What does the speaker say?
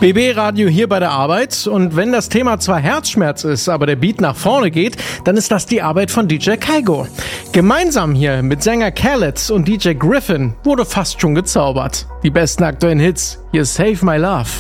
BB Radio hier bei der Arbeit, und wenn das Thema zwar Herzschmerz ist, aber der Beat nach vorne geht, dann ist das die Arbeit von DJ Kygo. Gemeinsam hier mit Sänger Khaled und DJ Griffin wurde fast schon gezaubert. Die besten aktuellen Hits, hier ist Save My Love.